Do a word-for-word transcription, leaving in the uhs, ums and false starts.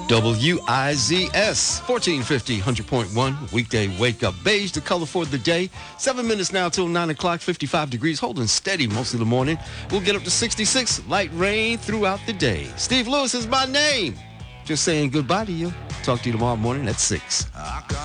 W I Z S, fourteen fifty, one hundred point one, weekday wake up. Beige, the color for the day. Seven minutes now till nine o'clock, fifty-five degrees, holding steady most of the morning. We'll get up to sixty-six, light rain throughout the day. Steve Lewis is my name. Just saying goodbye to you. Talk to you tomorrow morning at six.